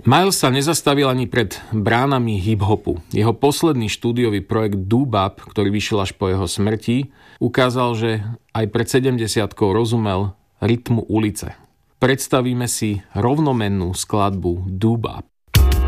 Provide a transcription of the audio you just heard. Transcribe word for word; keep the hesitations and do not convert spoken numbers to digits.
Miles sa nezastavil ani pred bránami hip-hopu. Jeho posledný štúdiový projekt Doo-Bap, ktorý vyšiel až po jeho smrti, ukázal, že aj pred sedemdesiatkou rozumel rytmu ulice. Predstavíme si rovnomennú skladbu Doo-Bap.